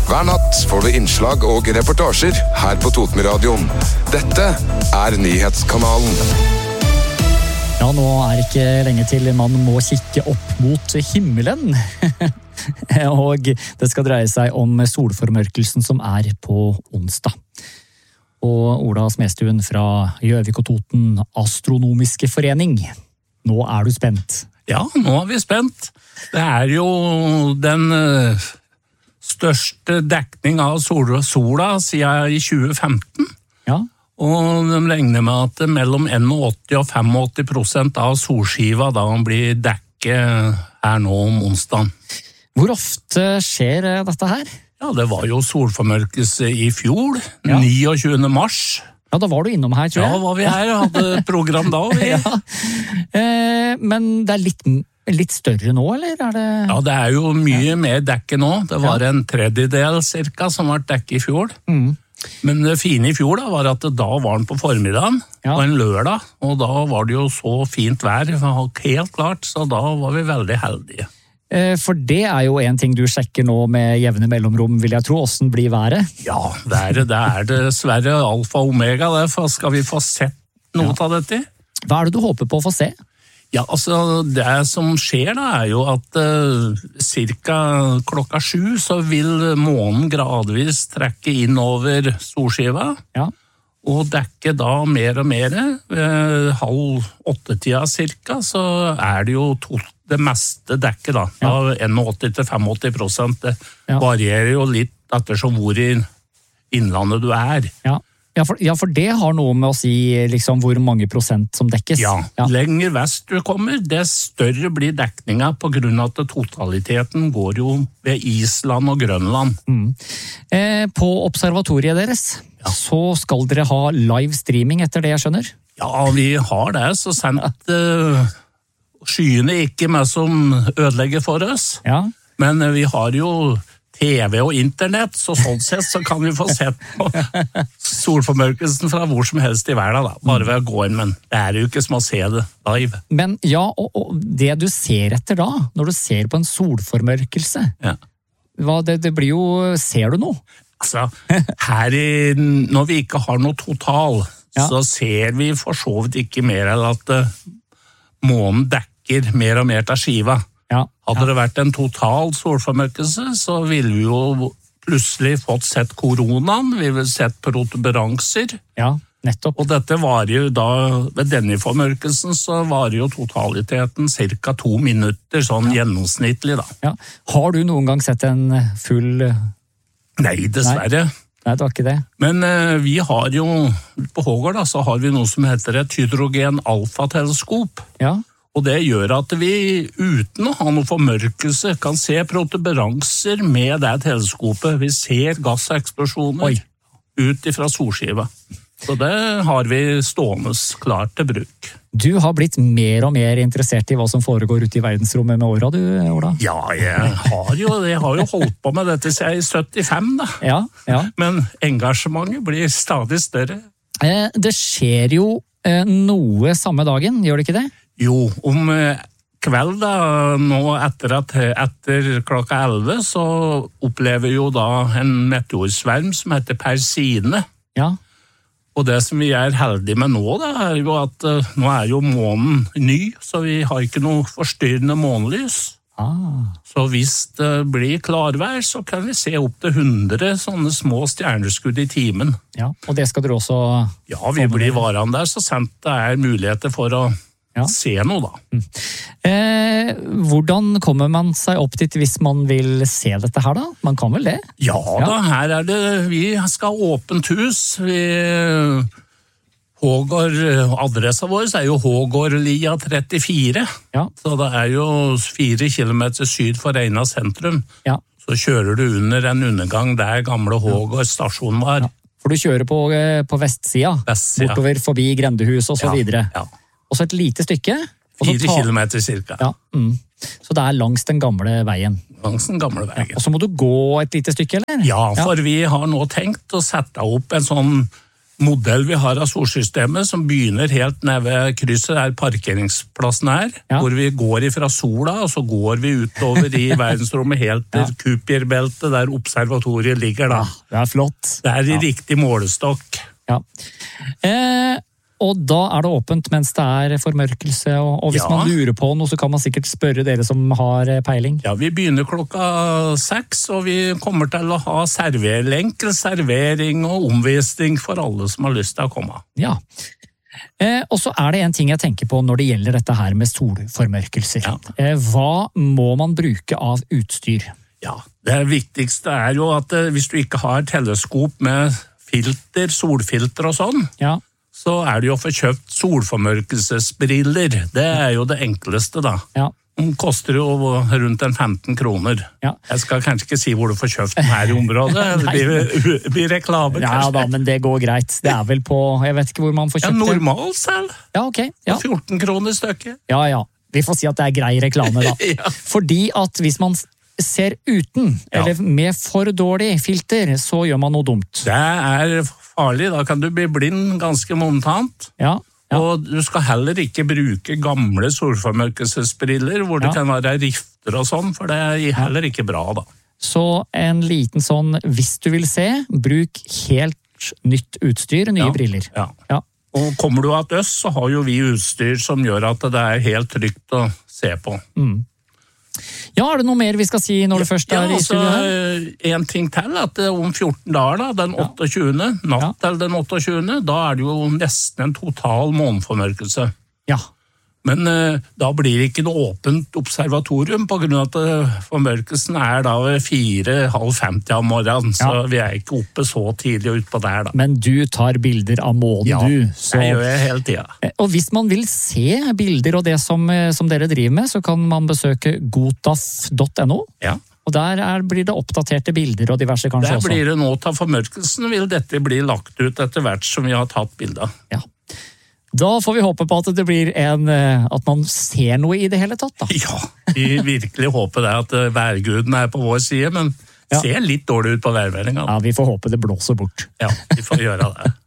Hver natt får du innslag og reportasjer her på Totenradioen. Dette Nyhetskanalen. Ja, nå ikke lenge til man må kikke opp mot himmelen. Og det skal dreie seg om solformørkelsen som på onsdag. Og Ola Smestuen fra Gjøvik og Toten Astronomiske Forening. Nå du spent. Ja, nå vi spent. Det jo den største dekning av sola siden i 2015. Ja. Og de regner med at mellom 81 og 85% av solskiva da blir dekket her nå om onsdagen. Hvor ofte skjer dette her? Ja, det var jo solformørkelse i fjor, 29. mars. Ja, da var du innom her, tror jeg. Ja, var vi her, hadde program da. Ja. Men det litt større nå, eller? Ja, det jo mye mer dekket nå. Det var en tredjedel cirka som var dekket i fjor. Men det fine i fjor da, var at da var den på formiddagen, på en lørdag, og da var det jo så fint vær, helt klart, så da var vi veldig heldige. For det jo en ting du sjekker nå med jevne mellomrom, vil jeg tro. Hvordan blir været? Ja, det dessverre alfa og omega. Skal vi få sett noe av dette? Hva det du håper på å få se? Ja, altså, det som skjer da jo at cirka klokka 7 så vil månen gradvis trekke inn over solskiva, og dekke da mer og mer. 7:30 cirka, så det jo det meste dekket da. 81-85%. Det varierer jo litt ettersom hvor i innlandet du Ja, for det har noe med å si liksom, hvor mange prosent som dekkes. Ja, lenger vest du kommer, det større blir dekninga på grunn av at totaliteten går jo ved Island og Grønland. På observatoriet deres, så skal dere ha live streaming etter det jeg skjønner? Ja, vi har det, så sendt skyene ikke med som ødelegger for oss. Men vi har jo TV og internett, så sånn sett så kan vi få sett på solformørkelsen fra hvor som helst i verden da, bare ved å gå inn, men det jo ikke som å se det live. Men ja, og det du ser etter da, når du ser på en solformørkelse, det blir jo, ser du noe? Altså, når vi ikke har noe total, så ser vi for så vidt ikke mer enn at månen dekker mer og mer til skiva. Hadde det vært en total solformørkelse, så ville vi jo plutselig fått sett koronaen, vi ville sett protuberanser. Ja, nettopp. Og dette var jo da, ved denne formørkelsen, så var jo totaliteten cirka 2 minutter, sånn gjennomsnittlig da. Ja. Har du noen gang sett en full... Nei, dessverre. Nei, det var ikke det. Men vi har jo, på Hågård da, så har vi noe som heter et hydrogen alfa-teleskop. Ja. Og det gjør at vi uten å ha noe formørkelse kan se protuberanser med det teleskopet. Vi ser gasseksplosjoner ut fra solskiva. Så det har vi stående klart til bruk. Du har blitt mer og mer interessert i hva som foregår ute i verdensrommet med åra, du, Ola? Ja, jeg har jo holdt på med dette siden i 75 da. Ja. Men engasjementet blir stadig større. Det skjer jo noe samme dagen, gjør det ikke det? Jo, om kveld da, nå etter klokka 11, så opplever jo da en meteorsverm som heter Persine. Ja. Og det som vi heldige med nå da, jo at nå jo månen ny, så vi har ikke noe forstyrrende månelys. Så hvis det blir klarvær, så kan vi se opp til 100 sånne små stjerneskudd i timen. Ja, og det skal dere også... Ja, vi blir varende der, så sent det muligheter for å se noe da. Hvordan kommer man seg opp dit hvis man vil se dette her da? Man kan vel det? Ja da, her det, vi skal ha åpent hus. Adressa vår jo Hågårdlia 34. Så det jo 4 kilometer syd for Reina sentrum. Så kjører du under en undergang der gamle Hågård stasjon var. For du kjører på vestsida, bortover forbi Grendehus og så videre. Og så et lite stykke. 4 kilometer cirka. Så det langs den gamle veien. Langs den gamle veien. Og så må du gå et lite stykke, eller? Ja, for vi har nå tenkt å sette opp en sånn modell vi har av solsystemet, som begynner helt nede ved krysset der parkeringsplassen hvor vi går ifra sola, og så går vi utover i verdensrommet helt til Kuiperbeltet, der observatoriet ligger da. Det flott. Det i riktig målestokk. Ja. Og da det åpent mens det formørkelse, og hvis man lurer på noe, så kan man sikkert spørre dere som har peiling. Ja, vi begynner 6, og vi kommer til å ha enkel servering og omvisning for alle som har lyst til å komme. Ja. Og så det en ting jeg tenker på når det gjelder dette her med solformørkelser. Ja. Hva må man bruke av utstyr? Ja, det viktigste jo at hvis du ikke har teleskop med filter, solfilter og sånn, så det jo å få kjøpt solformørkelsesbriller. Det jo det enkleste da. Ja. De koster jo rundt 15 kroner. Ja. Jeg skal kanskje ikke si hvor du får kjøpt den her i området. Det blir reklame, kanskje. Ja da, men det går greit. Det vel på, jeg vet ikke hvor man får kjøpt det. Ja, normal selv. Ja, ok. Ja. 14 kroner stykket. Ja, ja. Vi får si at det grei reklame da. Ja. Fordi at hvis man ser uten, eller med for dårlig filter, så gjør man noe dumt. Det farlig, da kan du bli blind ganske momentant. Ja. Og du skal heller ikke bruke gamle solformørkelsesbriller, hvor det kan være rifter og sånn, for det heller ikke bra da. Så en liten sånn, hvis du vil se, bruk helt nytt utstyr, nye briller. Ja. Og kommer du av øst, så har jo vi utstyr som gjør at det helt trygt å se på. Ja, det noe mer vi skal si når det først i studio her? En ting til, at om 14 dager, da, den 28., natt til den 28., da det jo nesten en total måneformørkelse. Ja. Men da blir det ikke noe åpent observatorium, på grunn av at formørkelsen da ved 4:30 av morgenen, så vi ikke oppe så tidlig ut på der da. Men du tar bilder av månen, du. Så... det gjør jeg hele tiden. Og hvis man vil se bilder og det som dere driver med, så kan man besøke gotaf.no. Ja. Og der blir det oppdaterte bilder og diverse kanskje også. Der blir det nå til formørkelsen, vil dette bli lagt ut etter hvert som vi har tatt bilder. Ja. Da får vi håpe på at det blir at man ser noe i det hele tatt da. Ja, vi virkelig håper det at værguden på vår side, men ser litt dårlig ut på værmeldingen. Ja, vi får håpe det blåser bort. Ja, vi får gjøre det.